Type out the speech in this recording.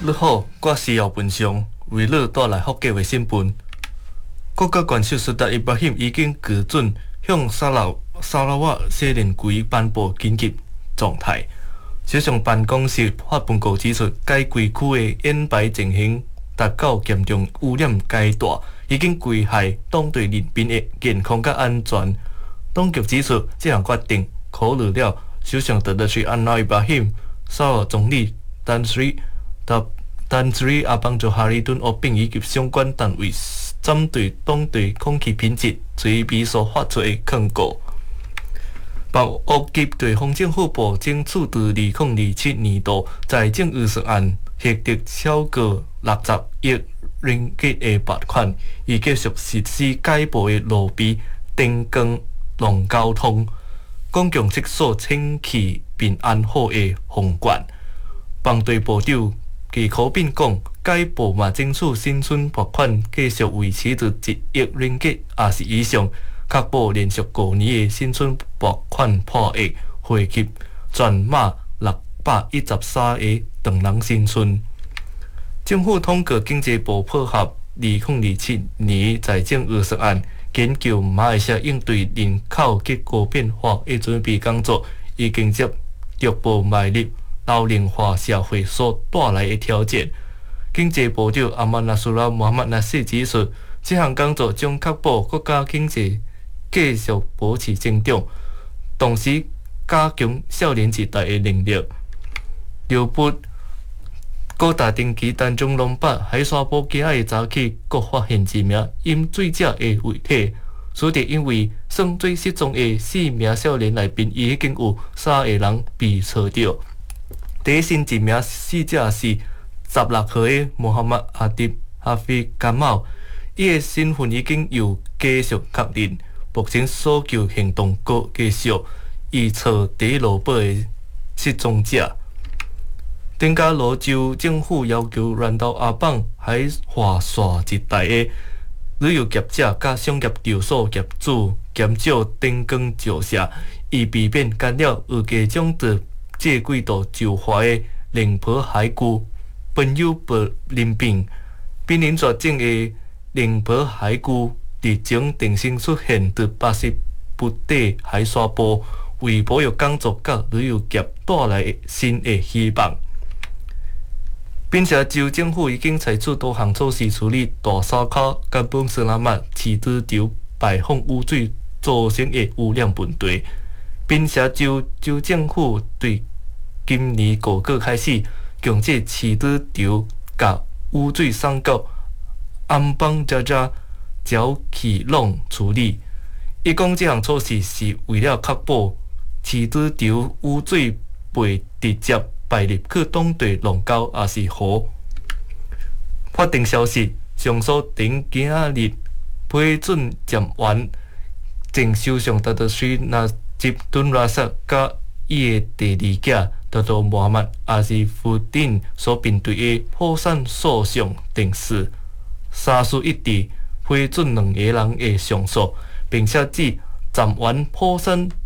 你好，我是姚文祥，为你带来福建的新闻。国家元首苏达伊巴欣已经核准向沙拉瓦西连区颁布紧急状态。首相办公室发报告指出，该区区的烟排情形达到严重污染阶段，已经危害当地人民的健康甲安全。当局指出，这项决定考虑了首相特德区安纳伊巴欣、沙拉总理丹斯里阿邦佐哈里顿合并以及相关单位针对当地空气品质随便所发出的控告。报恶及地方政府部争取在2027年度财政预算案获得超过60亿ringgit的拨款，以继续实施改部的路边灯光路交通、公共厕所清气平安好的宏观。帮队部长纪考斌讲，该部嘛争取新春拨款继续维持在1亿ringgit也是以上，确保连续5年的新春拨款破亿，汇集全马613个长人新春。政府通过经济部配合2027年财政预算案，研究马来西亚应对人口结构变化的准备工作，已经逐步迈入老龄化社会所带来的挑战。经济部长阿曼纳苏拉穆罕默纳西指出，这项工作将确保国家经济继续保持增长，同时加强少年一代的能力。刘布高大定期丹中龙北海沙坡街仔的早起，各发现一名饮水者的遗体。所得因为耍水失踪的4名少年内面，已经有3个人被找到。第一新一名死者是16岁的穆罕默阿迪哈菲甘茂，伊的身份已经又继续确认。目前搜救行动阁继续，以找第一路尾的失踪者。登嘉楼州政府要求南投阿邦海华线一带的旅游业者甲商业场所业主减少灯光照射，以避免干扰预计将在这季度就化的宁波海区朋友临病。濒临绝种的宁波海区日前定性出现在80不底海沙坡，为保育工作甲旅游业带来新的希望。并且州政府已经采取多项措施处理大沙口、甲本斯拉曼饲猪场排放污水造成的污染问题。并且州政府对今年5月开始，强制饲猪场甲污水送到安邦渣沼气笼处理。伊讲这项措施是为了确保饲猪场污水袂直接排入去当地龙沟也是河。法定消息，上诉庭今仔日批准暂缓前首相达德斯纳吉敦拉萨甲伊的第二囝达多穆罕默阿西夫丁所面对的破产诉讼定事。三诉一致批准2个人的上诉，并且指暂缓破产